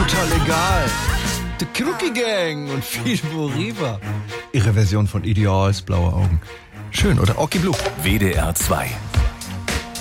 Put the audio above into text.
total egal. The Crookie Gang und Fido Riva. Ihre Version von Ideals Blaue Augen. Schön, oder? Oki Blue. WDR 2